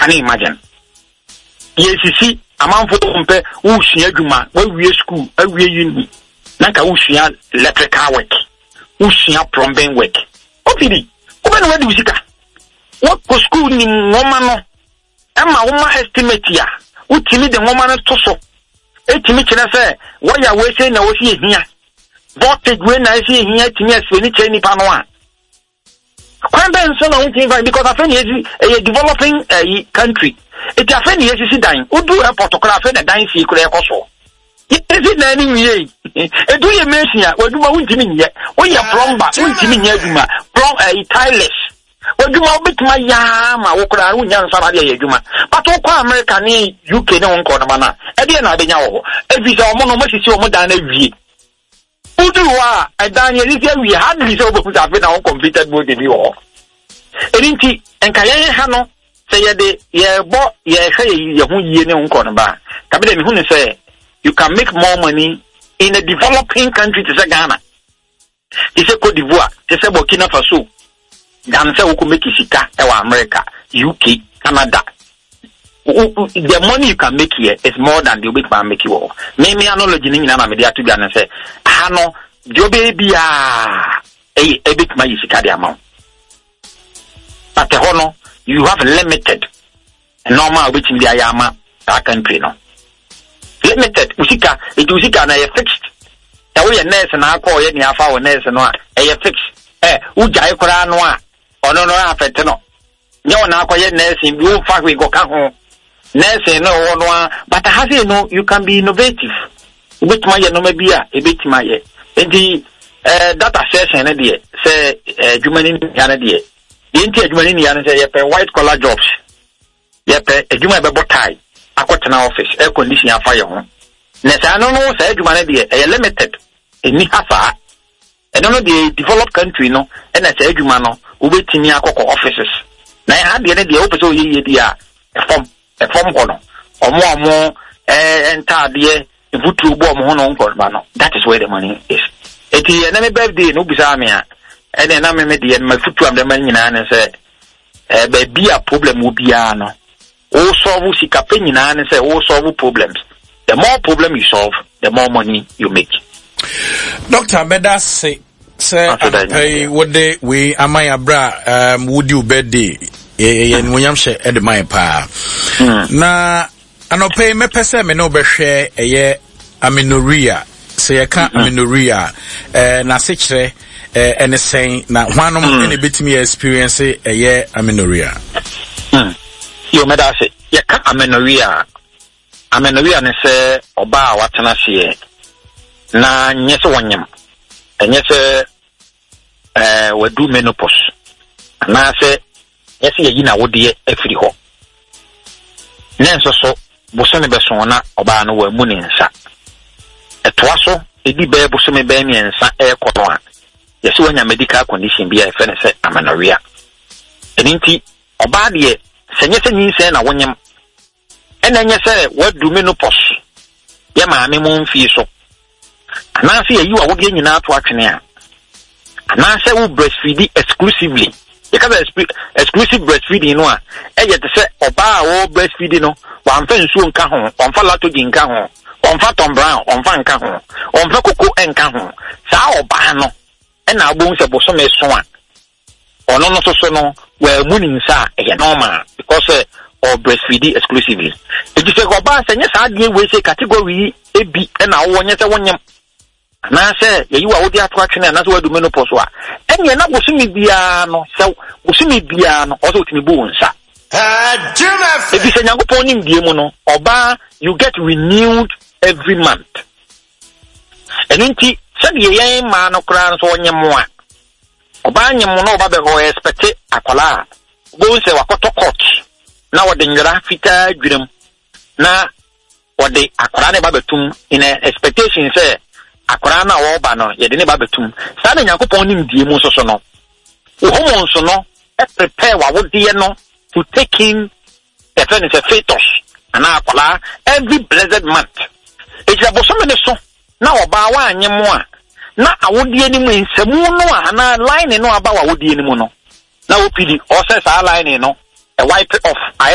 Can you imagine? Yes, you see, a man for compare Ushia Juma, where we are school, we are uni. Naka Ushia electrical work, Ushia plumbing work. Opini, open where do you see? What for school in woman? Emma, woman estimate ya. Utimi the woman to so. Etimitena say, what you are saying, I was here. Voltage when I see here, Tinas, when it's any panwa. Because I find a developing country. It's a friend, yes, is dying. Who do a photograph and a dying secret also? Is it any way? Do you mention what do you mean yet? When you're plumber, what do you mean, plumb a tireless? What do you bit my yama, or I wouldn't answer Yuma? But all American UK no one corner. At the end of the hour, every monomosis more than every. Who do I? Daniel, we had this over who have been our completed with the war. Erinti, and Kayan Hano say the ye bought ye say ye no corner. Kabin Hun say you can make more money in a developing country to Ghana. It's a Cote d'Ivoire, it's a Burkina Faso. Dancer who could make Isika, America, UK, Canada. The money you can make here is more than the big man make you all. Maybe I'm not looking in America to be and say, Hano, your baby, a big man is the amount. But the honor, you have limited normal which in the Ayama, that country no. Limited, Usika, it Usika and I fixed. The way a nurse and I call any half hour nurse and I fixed. Ujai Koranoa, or no, no, no, now quiet nursing, you fact we go home. Nursing, no, but as you know, you can be innovative. With my no maybe a bit my the data session, say, Jumani Canada. The Indian say, white collar jobs. Yep, a Juma tie. I got an office, air conditioning, and fire home. I don't know, say, Jumanity, a limited. In Nihafa, I don't know the developed country, no, and I say, Jumano, who wait in your offices. Now I had the other office, a form corner, or more, entire dear, if you two bomb on, that is where the money is. It is an birthday, no bizarre. And then I made my foot to the money and said, be a problem will be ano. All solve sick opinion and say all solve problems. The more problem you solve, the more money you make. Dr. Beda say pay what day we amaya bra would you birthday and William share at my pa. Na ano pay me pese me no be share a year aminoria. Say I can't aminoria na sechere and saying na one any bit me experience a year aminoria. You made us say ya can't aminoria. Amenoria ne se oba watena hye na nyese wonyam enyese wadu menopause na se yesi yi na wode afiri ho nenso so bosome beso na oba no wa mu ne nsa etoa so edi be bosome be ne nsa ekono a yesi wonya medical condition bi a efe ne se amenoria eninti oba de senyese nyinse na wonyam ena nyese wadu menopause ya maame mo mfie so anase yi wa wode nyina ato atwene a anase wo breastfeed exclusively you can exclusive breastfeeding no a eye te se oba a wo breastfeed no wa mfa nsuo nka ho wa mfa lactose nka ho wa mfa Tom Brown wa mfa nka ho wa mfa koko enka ho saa oba no ena abon se bosome so a ono no so no wa mu ni nsa eye normal because or breastfeeding exclusively. It is a goba senya sa de we say category ebi na wo nya se wonyam na say you are odi attraction na so wadu menopause a enye na bosumi bia no se bosumi bia no also timi bu nsa if you say nyankopon nim die mu no oba you get renewed every month eninti se de yen ma no kra so wonyam a oba nyam no oba be go expect akwala go se wakoto court na wode nyira fita dwuram na wode akora ne babetum in expectation say akora na wo ba no ye de ne babetum sa na Yakobon nim die mu so no wo homo so no prepare wa wode no to take in the friend is a fetus ana akora every blessed month it is aboso me so na oba wa anyem a na awode ni mu nsemu no ana line no aba wa wode ni mu no na opidi o say sa line no a wipe off I